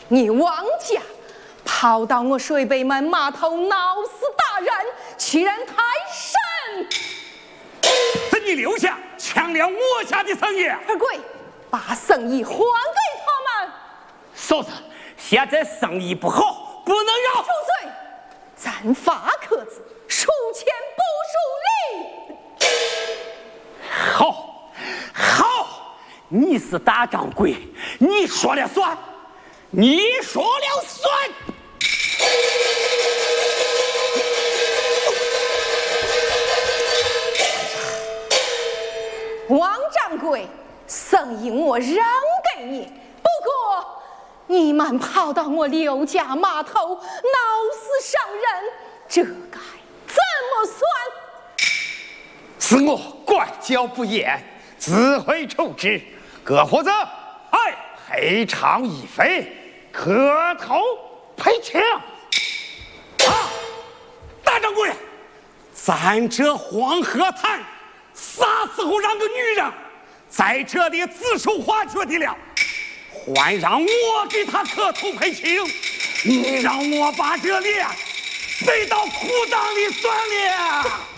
你王家跑到我水北门码头闹死大人，欺人太甚！ 是你留下抢了我家的生意。 二贵，把生意还给他们。 嫂子，现在生意不好，不能让。 住嘴！咱发客子，数钱不数利。 好，好，你是大掌柜，你说了算，你说了算。 王掌柜，生意我让给你，不过你们跑到我刘家码头闹死伤人，这该怎么算？ 是我管教不严，自会处置。各伙子， 哎， 赔偿已费，磕头赔钱。 啊，大掌柜，咱这黄河滩啥时候让个女人在这里指手画脚的了？还让我给她磕头赔情，你让我把这脸塞到裤裆里算了。